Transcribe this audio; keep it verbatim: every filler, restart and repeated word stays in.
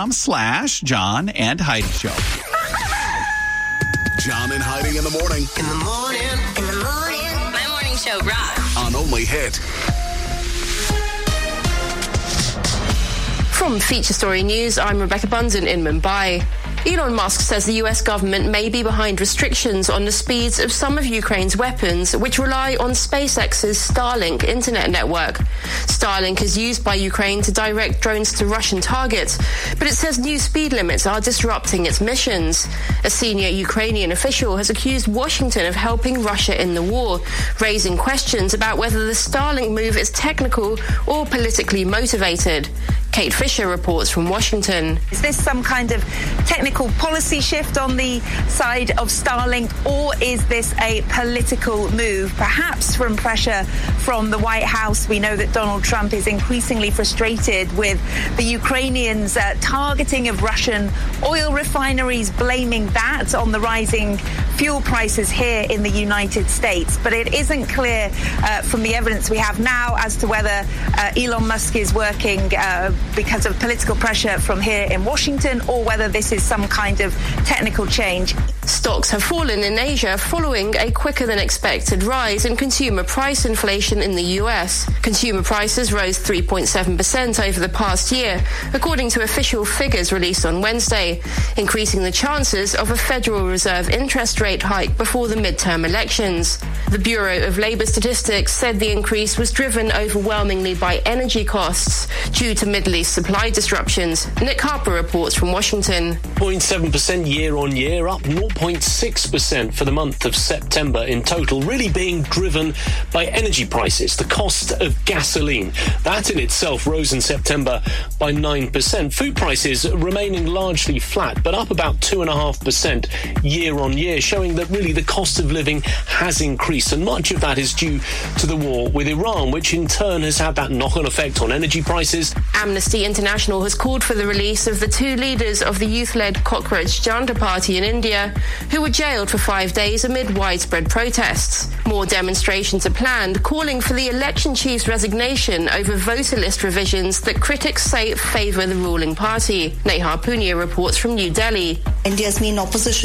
com slash John and Heidi Show. John and Heidi in the morning. In the morning. In the morning. My morning show rocks. On Only Hit. From Feature Story News, I'm Rebecca Bunsen in Mumbai. Elon Musk says the U S government may be behind restrictions on the speeds of some of Ukraine's weapons, which rely on SpaceX's Starlink internet network. Starlink is used by Ukraine to direct drones to Russian targets, but it says new speed limits are disrupting its missions. A senior Ukrainian official has accused Washington of helping Russia in the war, raising questions about whether the Starlink move is technical or politically motivated. Kate Fisher reports from Washington. Is this some kind of technical policy shift on the side of Starlink, or is this a political move, perhaps from pressure from the White House? We know that Donald Trump is increasingly frustrated with the Ukrainians' uh, targeting of Russian oil refineries, blaming that on the rising fuel prices here in the United States. But it isn't clear uh, from the evidence we have now as to whether uh, Elon Musk is working uh, because of political pressure from here in Washington, or whether this is some kind of technical change. Stocks have fallen in Asia following a quicker than expected rise in consumer price inflation in the U S. Consumer prices rose three point seven percent over the past year, according to official figures released on Wednesday, increasing the chances of a Federal Reserve interest rate hike before the midterm elections. The Bureau of Labor Statistics said the increase was driven overwhelmingly by energy costs due to Middle East supply disruptions. Nick Harper reports from Washington. zero point seven percent year on year, up zero point six percent for the month of September in total, really being driven by energy prices, the cost of gasoline. That in itself rose in September by nine percent. Food prices remaining largely flat, but up about two point five percent year on year, showing that really the cost of living has increased, and much of that is due to the war with Iran, which in turn has had that knock-on effect on energy prices. Amnesty International has called for the release of the two leaders of the youth-led Cockroach Janta Party in India, who were jailed for five days amid widespread protests. More demonstrations are planned, calling for the election chief's resignation over voter list revisions that critics say favour the ruling party. Neha Punia reports from New Delhi. India's main opposition